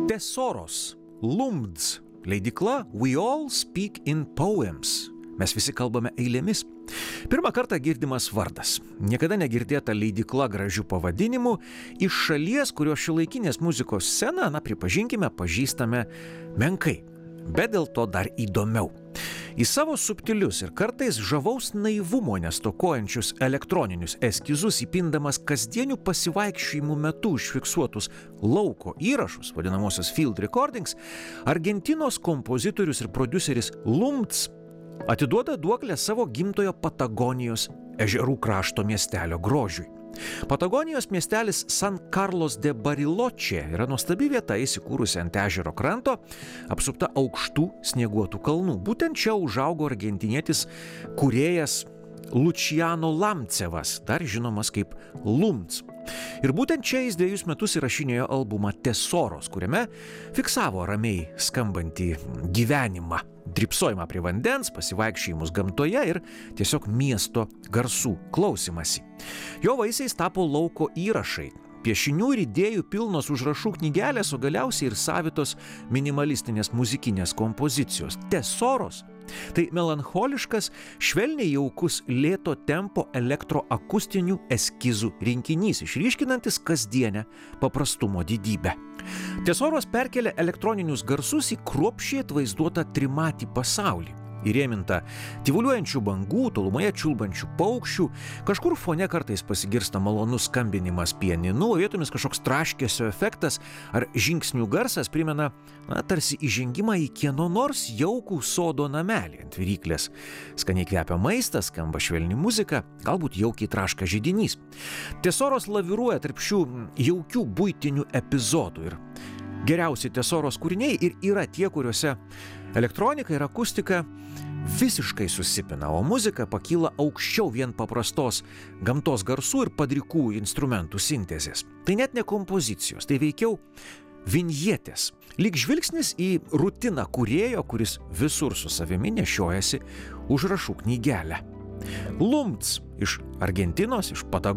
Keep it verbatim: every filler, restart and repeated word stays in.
Tesoros, Lumds, leidykla We All Speak in Poems. Mes visi kalbame eilėmis. Pirmą kartą girdimas vardas. Niekada negirdėta leidykla gražių pavadinimų iš šalies, kurio šiuolaikinės muzikos sceną, na, pripažinkime, pažįstame menkai. Bet dėl to dar įdomiau. Į savo subtilius ir kartais žavaus naivumo nestokojančius elektroninius eskizus įpindamas kasdienių pasivaikščiojimų metu užfiksuotus lauko įrašus, vadinamosios field recordings, Argentinos kompozitorius ir prodiuseris Lumds atiduoda duoklę savo gimtojo Patagonijos ežerų krašto miestelio grožiui. Patagonijos miestelis San Carlos de Bariloche yra nuostabi vieta įsikūrusi ant ežero kranto, apsupta aukštų snieguotų kalnų. Būtent čia užaugo argentinietis kūrėjas Luciano Lamcevas, dar žinomas kaip Lumds. Ir būtent čia jis dviejus metus įrašinėjo albumą Tesoros, kuriame fiksavo ramiai skambantį gyvenimą, drybsojimą prie vandens, pasivaikščiojimus gamtoje ir tiesiog miesto garsų klausimąsi. Jo vaisiais tapo lauko įrašai, piešinių ir idėjų pilnos užrašų knygelės, o galiausiai ir savitos minimalistinės muzikinės kompozicijos. Tesoros – tai melancholiškas, švelniai jaukus lėto tempo elektroakustinių eskizų rinkinys, išryškinantis kasdienę paprastumo didybę. Tesoros perkelia elektroninius garsus į kruopščiai atvaizduotą trimatį pasaulį. Įrėminta tyvuliuojančių bangų, tolumoje čiulbančių paukščių, kažkur fone kartais pasigirsta malonus skambinimas pianinu, vietomis kažkoks traškesio efektas ar žingsnių garsas primena, na, tarsi įžengimą į kieno nors jaukų sodo namelį. Ant viryklės skaniai kvepia maistas, skamba švelni muzika, galbūt jaukiai traška židinys. Tesoros laviruoja tarp šių jaukių buitinių epizodų ir geriausi Tesoros kūriniai ir yra tie, kuriuose elektronika ir akustika visiškai susipina, o muzika pakyla aukščiau vien paprastos gamtos garsų ir padrikų instrumentų sintezės. Tai net ne kompozicijos, tai veikiau vinjetės. Lyg žvilgsnis į rutiną kūrėjo, kuris visur su savimi nešiojasi užrašų knygelę. Lumds iš Argentinos, iš Patagonijos